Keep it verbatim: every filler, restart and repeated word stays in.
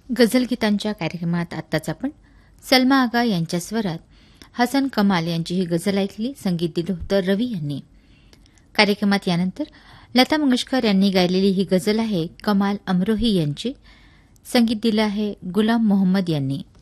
गझलगीतांच्या कार्यक्रमात आत्ताच आपण सलमा आगा यांच्या स्वरात हसन कमाल यांची ही गझल ऐकली. संगीत दिलं होतं रवी यांनी. कार्यक्रमात यानंतर लता मंगेशकर यांनी गायलेली ही गझल आहे कमाल अमरोही यांची. संगीत दिलं आहे गुलाम मोहम्मद यांनी.